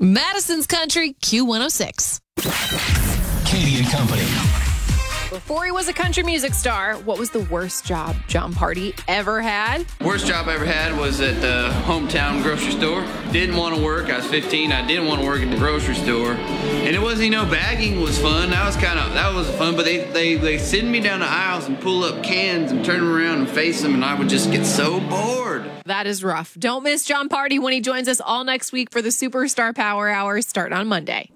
Madison's Country, Q106. Katie and Company. Before he was a country music star, what was the worst job Jon Pardi ever had? Worst job I ever had was at the hometown grocery store. Didn't want to work. I was 15. I didn't want to work at the grocery store. And it wasn't, bagging was fun. That was fun. But they send me down the aisles and pull up cans and turn them around and face them. And I would just get so bored. That is rough. Don't miss Jon Pardi when he joins us all next week for the Superstar Power Hour starting on Monday.